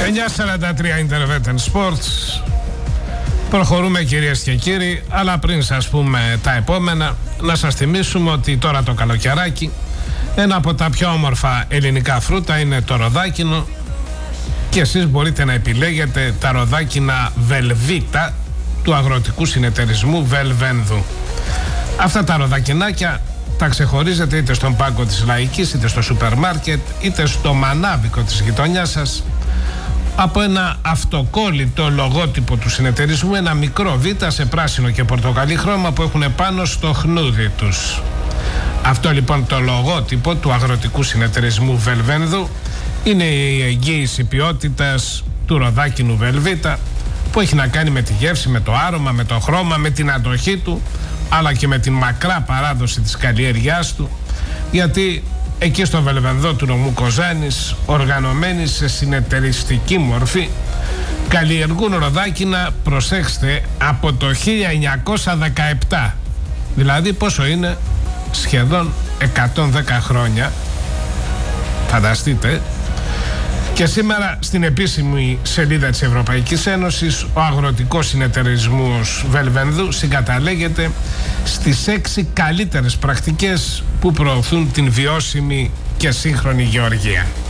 9:43 Interveten Sports. Προχωρούμε, κυρίες και κύριοι, αλλά πριν σας πούμε τα επόμενα, να σας θυμίσουμε ότι τώρα το καλοκαιράκι ένα από τα πιο όμορφα ελληνικά φρούτα είναι το ροδάκινο και εσείς μπορείτε να επιλέγετε τα ροδάκινα Βελβίτα του αγροτικού συνεταιρισμού Βελβένδου. Αυτά τα ροδακινάκια τα ξεχωρίζετε είτε στον πάγκο της Λαϊκής, είτε στο σούπερ μάρκετ, είτε στο μανάβικο της γειτονιάς σας, από ένα αυτοκόλλητο λογότυπο του συνεταιρισμού, ένα μικρό β σε πράσινο και πορτοκαλί χρώμα που έχουν πάνω στο χνούδι τους. Αυτό λοιπόν το λογότυπο του αγροτικού συνεταιρισμού Βελβένδου είναι η εγγύηση ποιότητας του ροδάκινου Βελβίτα, που έχει να κάνει με τη γεύση, με το άρωμα, με το χρώμα, με την αντοχή του, αλλά και με την μακρά παράδοση της καλλιέργειάς του, γιατί εκεί στο Βελβενδό του νομού Κοζάνης, οργανωμένοι σε συνεταιριστική μορφή, καλλιεργούν ροδάκινα, προσέξτε, από το 1917. Δηλαδή πόσο είναι? Σχεδόν 110 χρόνια. Φανταστείτε. Και σήμερα στην επίσημη σελίδα της Ευρωπαϊκής Ένωσης ο αγροτικός συνεταιρισμός Βελβενδού συγκαταλέγεται στις 6 καλύτερες πρακτικές που προωθούν την βιώσιμη και σύγχρονη γεωργία.